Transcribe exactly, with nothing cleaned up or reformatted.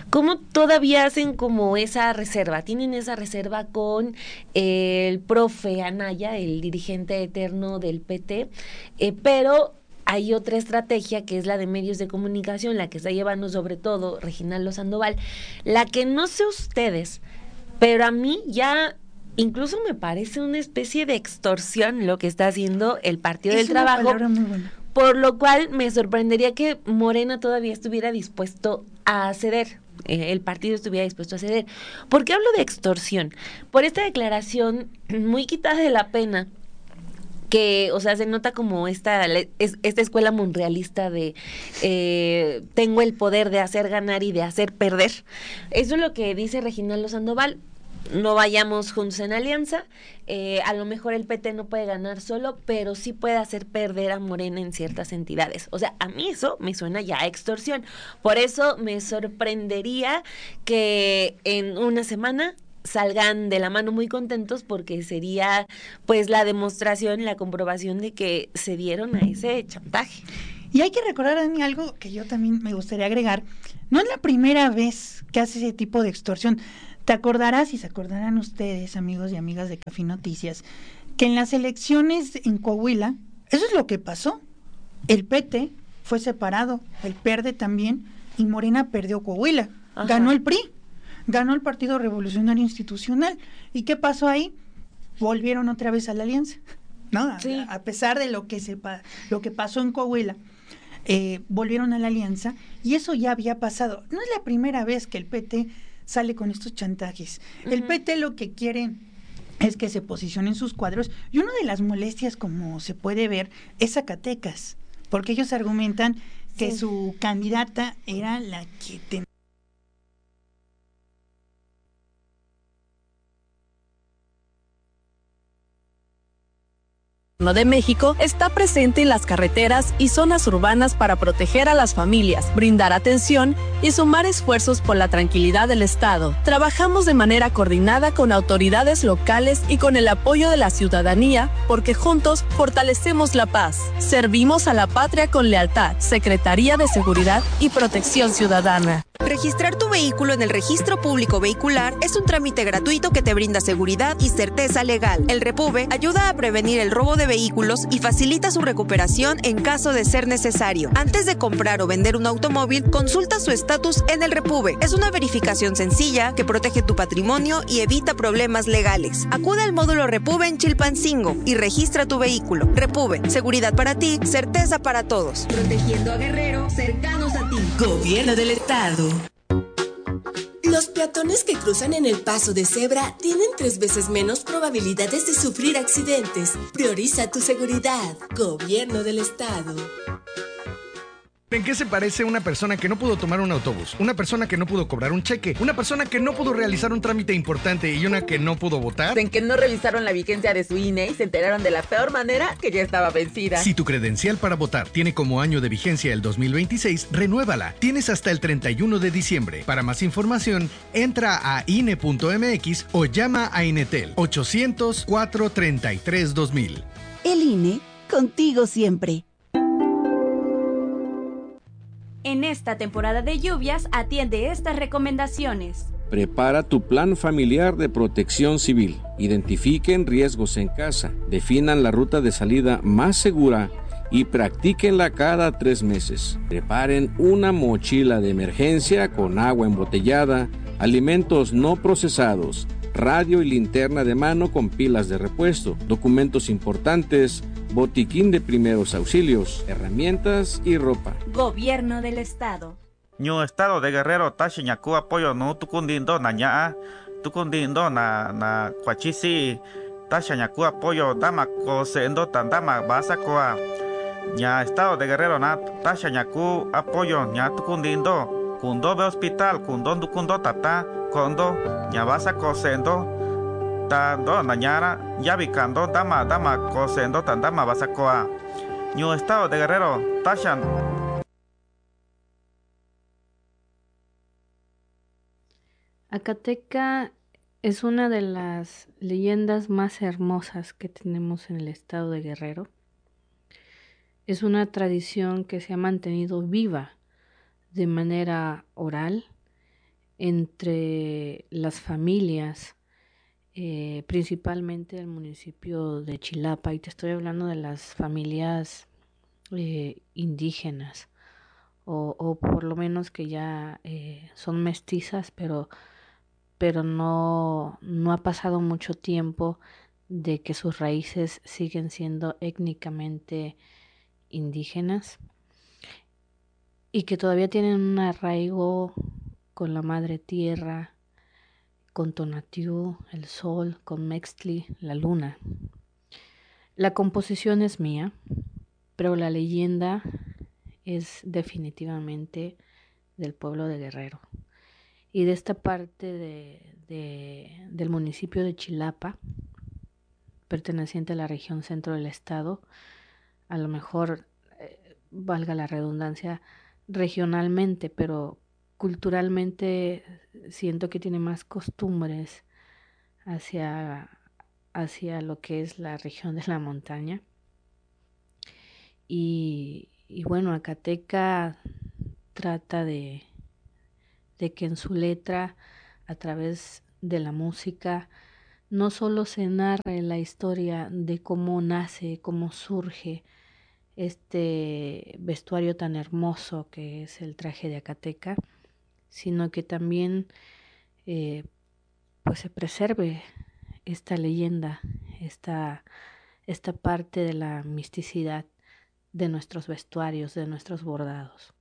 ¿cómo todavía hacen como esa reserva? Tienen esa reserva con eh, el profe Anaya, el dirigente eterno del P T, eh, pero hay otra estrategia que es la de medios de comunicación, la que está llevando sobre todo Reginaldo Sandoval, la que no sé ustedes, pero a mí ya incluso me parece una especie de extorsión lo que está haciendo el Partido Es del una Trabajo, palabra muy buena. por lo cual me sorprendería que Morena todavía estuviera dispuesto a ceder, eh, el partido estuviera dispuesto a ceder. ¿Por qué hablo de extorsión? Por esta declaración muy quitada de la pena, que, o sea, se nota como esta, le- es- esta escuela monrealista de eh, tengo el poder de hacer ganar y de hacer perder. Eso es lo que dice Reginaldo Sandoval. No vayamos juntos en alianza, eh, a lo mejor el P T no puede ganar solo, pero sí puede hacer perder a Morena en ciertas entidades. O sea, a mí eso me suena ya a extorsión. Por eso me sorprendería que en una semana salgan de la mano muy contentos, porque sería pues la demostración, la comprobación de que se dieron a ese chantaje. Y hay que recordar, Dani, algo que yo también me gustaría agregar. No es la primera vez que hace ese tipo de extorsión. Te acordarás, y se acordarán ustedes, amigos y amigas de Café Noticias, que en las elecciones en Coahuila, eso es lo que pasó. El P T fue separado, el P R D también, y Morena perdió Coahuila. Ajá. Ganó el P R I, ganó el Partido Revolucionario Institucional. ¿Y qué pasó ahí? Volvieron otra vez a la alianza, ¿no? Sí. A, a pesar de lo que se pa- lo que pasó en Coahuila, eh, volvieron a la alianza, y eso ya había pasado. No es la primera vez que el P T sale con estos chantajes. Uh-huh. El P T lo que quiere es que se posicionen sus cuadros, y una de las molestias, como se puede ver, es Zacatecas, porque ellos argumentan que sí, su candidata era la que tenía de México está presente en las carreteras y zonas urbanas para proteger a las familias, brindar atención y sumar esfuerzos por la tranquilidad del Estado. Trabajamos de manera coordinada con autoridades locales y con el apoyo de la ciudadanía, porque juntos fortalecemos la paz. Servimos a la patria con lealtad. Secretaría de Seguridad y Protección Ciudadana. Registrar tu vehículo en el Registro Público Vehicular es un trámite gratuito que te brinda seguridad y certeza legal. El Repube ayuda a prevenir el robo de vehículos y facilita su recuperación en caso de ser necesario. Antes de comprar o vender un automóvil, consulta su estatus en el Repube. Es una verificación sencilla que protege tu patrimonio y evita problemas legales. Acude al módulo Repube en Chilpancingo y registra tu vehículo. Repube, seguridad para ti, certeza para todos. Protegiendo a Guerrero, cercanos a ti. Gobierno del Estado. Los peatones que cruzan en el paso de cebra tienen tres veces menos probabilidades de sufrir accidentes. Prioriza tu seguridad. Gobierno del Estado. ¿En qué se parece una persona que no pudo tomar un autobús? Una persona que no pudo cobrar un cheque, una persona que no pudo realizar un trámite importante y una que no pudo votar. En que no revisaron la vigencia de su I N E y se enteraron de la peor manera, que ya estaba vencida. Si tu credencial para votar tiene como año de vigencia el dos mil veintiséis, renuévala. Tienes hasta el treinta y uno de diciembre. Para más información, entra a I N E punto M X o llama a Inetel ochocientos, cuatrocientos treinta y tres, dos mil. El I N E, contigo siempre. En esta temporada de lluvias, atiende estas recomendaciones. Prepara tu plan familiar de protección civil. Identifiquen riesgos en casa, definan la ruta de salida más segura y practíquenla cada tres meses. Preparen una mochila de emergencia con agua embotellada, alimentos no procesados, radio y linterna de mano con pilas de repuesto, documentos importantes, botiquín de primeros auxilios, herramientas y ropa. Gobierno del Estado. Ñu Estado de Guerrero tashi ñaku apoyo no tukundindo na ñaa tukundindo na na kwachisi tashi ñaku apoyo dama ko sendo tandama basa koa ña Estado de Guerrero na tashi ñaku apoyo ña tukundindo kundo be hospital kundo ndukundo tata kondo ña basa ko sendo tando nañara yabikando dama dama cosendo tandama basacoa Ñu Estado de Guerrero tashan. Acateca es una de las leyendas más hermosas que tenemos en el estado de Guerrero. Es una tradición que se ha mantenido viva de manera oral entre las familias, eh, principalmente del municipio de Chilapa, y te estoy hablando de las familias eh, indígenas, o, o por lo menos que ya eh, son mestizas, pero, pero no, no ha pasado mucho tiempo de que sus raíces siguen siendo étnicamente indígenas y que todavía tienen un arraigo con la madre tierra, con Tonatiuh, el sol, con Mextli, la luna. La composición es mía, pero la leyenda es definitivamente del pueblo de Guerrero y de esta parte de, de, del municipio de Chilapa, perteneciente a la región centro del estado, a lo mejor, eh, valga la redundancia, regionalmente, pero culturalmente siento que tiene más costumbres hacia, hacia lo que es la región de la montaña. Y, y bueno, Acateca trata de, de que en su letra, a través de la música, no solo se narre la historia de cómo nace, cómo surge este vestuario tan hermoso que es el traje de Acateca, sino que también eh, pues se preserve esta leyenda, esta, esta parte de la misticidad de nuestros vestuarios, de nuestros bordados.